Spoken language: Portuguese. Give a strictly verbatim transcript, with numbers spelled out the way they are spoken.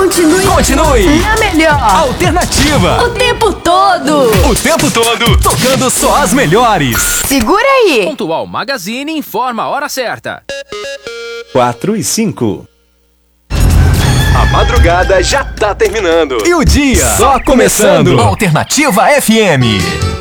Continue. Continue. Na melhor. Alternativa. O tempo todo. O tempo todo. Tocando só as melhores. Segura aí. Pontual Magazine informa a hora certa. quatro e cinco. A madrugada já tá terminando. E o dia só começando. Alternativa F M.